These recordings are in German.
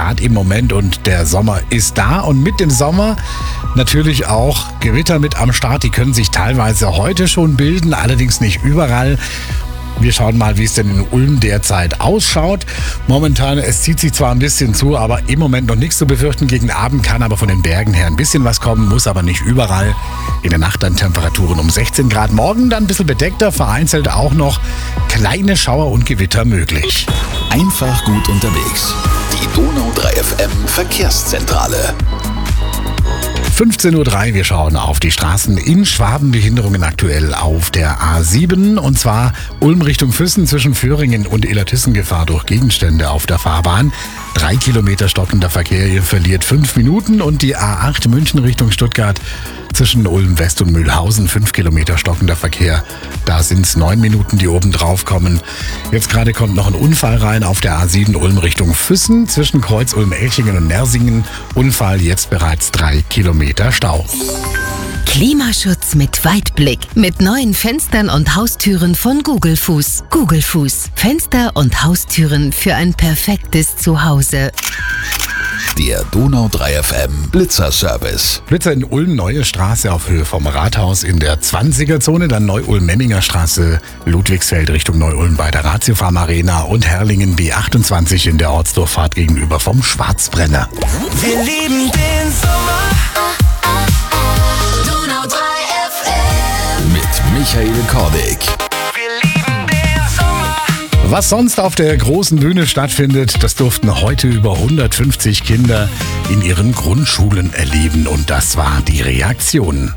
Grad im Moment und der Sommer ist da. Und mit dem Sommer natürlich auch Gewitter mit am Start. Die können sich teilweise heute schon bilden, allerdings nicht überall. Wir schauen mal, wie es denn in Ulm derzeit ausschaut. Momentan, es zieht sich zwar ein bisschen zu, aber im Moment noch nichts zu befürchten. Gegen Abend kann aber von den Bergen her ein bisschen was kommen, muss aber nicht überall. In der Nacht dann Temperaturen um 16 Grad. Morgen dann ein bisschen bedeckter, vereinzelt auch noch kleine Schauer und Gewitter möglich. Einfach gut unterwegs. Die Donau 3 FM Verkehrszentrale. 15.03 Uhr, wir schauen auf die Straßen in Schwaben. Behinderungen aktuell auf der A7 und zwar Ulm Richtung Füssen zwischen Föhringen und Illertissen Gefahr durch Gegenstände auf der Fahrbahn. 3 Kilometer stockender Verkehr, ihr verliert 5 Minuten und die A8 München Richtung Stuttgart zwischen Ulm West und Mühlhausen 5 Kilometer stockender Verkehr. Da sind es 9 Minuten, die oben drauf kommen. Jetzt gerade kommt noch ein Unfall rein auf der A7 Ulm Richtung Füssen zwischen Kreuz Ulm-Elchingen und Nersingen. Unfall, jetzt bereits 3 Kilometer Stau. Klimaschutz mit Weitblick. Mit neuen Fenstern und Haustüren von Gugelfuß. Gugelfuß. Fenster und Haustüren für ein perfektes Zuhause. Der Donau 3 FM Blitzer-Service. Blitzer in Ulm, Neue Straße auf Höhe vom Rathaus in der 20er-Zone, dann Neu-Ulm-Memminger Straße, Ludwigsfeld Richtung Neu-Ulm bei der Ratiofarm Arena und Herrlingen B28 in der Ortsdurchfahrt gegenüber vom Schwarzbrenner. Wir lieben den Sommer. Donau 3 FM. Mit Michael Kordig. Wir lieben den Sommer. Was sonst auf der großen Bühne stattfindet, das durften heute über 150 Kinder in ihren Grundschulen erleben und das war die Reaktion.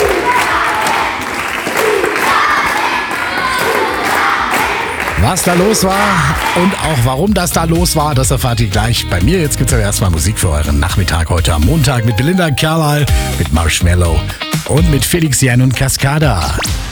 Was da los war und auch warum das da los war, das erfahrt ihr gleich bei mir. Jetzt gibt's aber erstmal Musik für euren Nachmittag heute am Montag mit Belinda Carlisle, mit Marshmello und mit Felix Jan und Cascada.